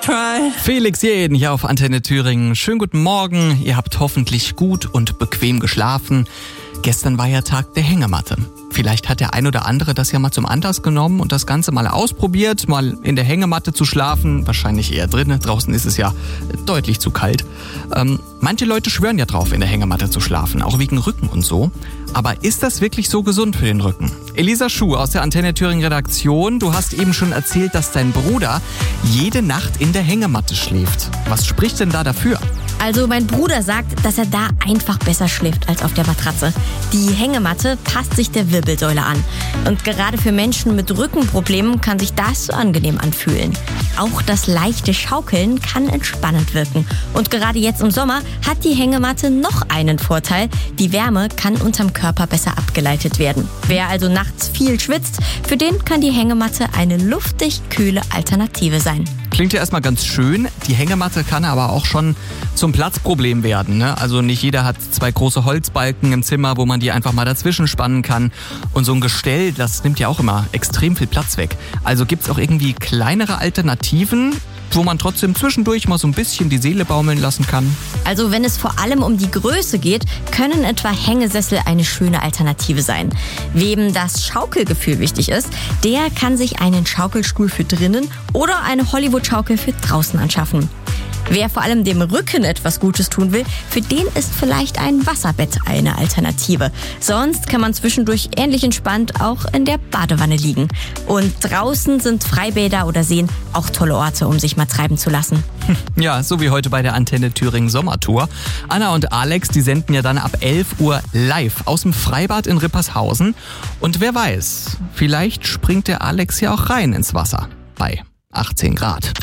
Felix Jähn hier auf Antenne Thüringen. Schönen guten Morgen. Ihr habt hoffentlich gut und bequem geschlafen. Gestern war ja Tag der Hängematte. Vielleicht hat der ein oder andere das ja mal zum Anlass genommen und das Ganze mal ausprobiert, mal in der Hängematte zu schlafen. Wahrscheinlich eher drinnen. Draußen ist es ja deutlich zu kalt. Manche Leute schwören ja drauf, in der Hängematte zu schlafen, auch wegen Rücken und so. Aber ist das wirklich so gesund für den Rücken? Elisa Schuh aus der Antenne Thüringen Redaktion. Du hast eben schon erzählt, dass dein Bruder jede Nacht in der Hängematte schläft. Was spricht denn da dafür? Also mein Bruder sagt, dass er da einfach besser schläft als auf der Matratze. Die Hängematte passt sich der Wirbelsäule an. Und gerade für Menschen mit Rückenproblemen kann sich das angenehm anfühlen. Auch das leichte Schaukeln kann entspannend wirken. Und gerade jetzt im Sommer hat die Hängematte noch einen Vorteil. Die Wärme kann unterm Körper besser abgeleitet werden. Wer also nachts viel schwitzt, für den kann die Hängematte eine luftig kühle Alternative sein. Klingt ja erstmal ganz schön. Die Hängematte kann aber auch schon zum Platzproblem werden, ne? Also nicht jeder hat 2 große Holzbalken im Zimmer, wo man die einfach mal dazwischen spannen kann. Und so ein Gestell, das nimmt ja auch immer extrem viel Platz weg. Also gibt's auch irgendwie kleinere Alternativen, wo man trotzdem zwischendurch mal so ein bisschen die Seele baumeln lassen kann? Also wenn es vor allem um die Größe geht, können etwa Hängesessel eine schöne Alternative sein. Wem das Schaukelgefühl wichtig ist, der kann sich einen Schaukelstuhl für drinnen oder eine Hollywood-Schaukel für draußen anschaffen. Wer vor allem dem Rücken etwas Gutes tun will, für den ist vielleicht ein Wasserbett eine Alternative. Sonst kann man zwischendurch ähnlich entspannt auch in der Badewanne liegen. Und draußen sind Freibäder oder Seen auch tolle Orte, um sich mal treiben zu lassen. Ja, so wie heute bei der Antenne Thüringen Sommertour. Anna und Alex, die senden ja dann ab 11 Uhr live aus dem Freibad in Rippershausen. Und wer weiß, vielleicht springt der Alex ja auch rein ins Wasser bei 18 Grad.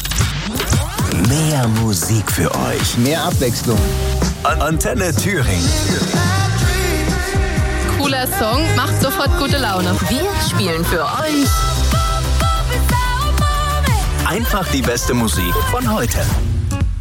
Mehr Musik für euch. Mehr Abwechslung. Antenne Thüringen. Cooler Song, macht sofort gute Laune. Wir spielen für euch Einfach die beste Musik von heute.